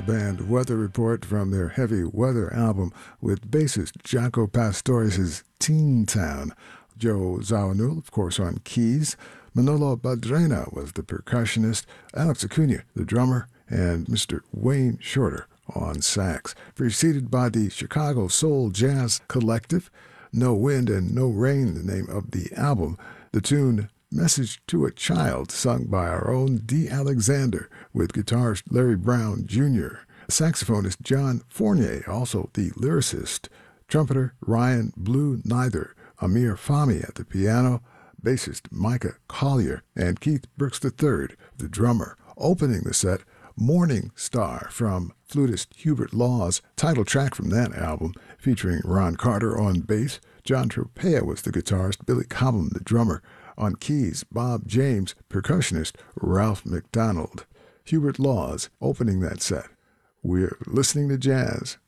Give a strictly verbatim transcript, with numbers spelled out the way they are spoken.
band Weather Report from their Heavy Weather album with bassist Jaco Pastorius' Teen Town. Joe Zawinul, of course, on keys. Manolo Badrena was the percussionist. Alex Acuna, the drummer, and Mister Wayne Shorter on sax. Preceded by the Chicago Soul Jazz Collective. No Wind and No Rain, the name of the album. The tune Message to a Child, sung by our own Dee Alexander, with guitarist Larry Brown Junior Saxophonist John Fournier, also the lyricist. Trumpeter Ryan Blue Neither. Amir Fahmy at the piano. Bassist Micah Collier, and Keith Brooks the third, the drummer. Opening the set, Morning Star from flutist Hubert Law's title track from that album, featuring Ron Carter on bass. John Tropea was the guitarist, Billy Cobham the drummer. On keys, Bob James, percussionist Ralph McDonald. Hubert Laws opening that set. We're listening to jazz